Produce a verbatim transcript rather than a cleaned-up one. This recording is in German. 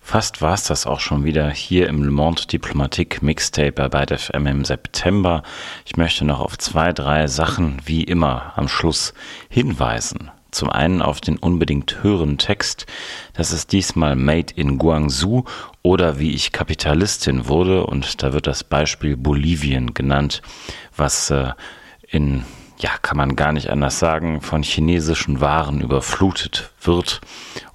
Fast war es das auch schon wieder hier im Le Monde Diplomatique Mixtape bei Byte F M im September. Ich möchte noch auf zwei, drei Sachen wie immer am Schluss hinweisen. Zum einen auf den unbedingt höheren Text. Das ist diesmal Made in Guangzhou oder Wie ich Kapitalistin wurde. Und da wird das Beispiel Bolivien genannt, was äh, in, ja, kann man gar nicht anders sagen, von chinesischen Waren überflutet wird.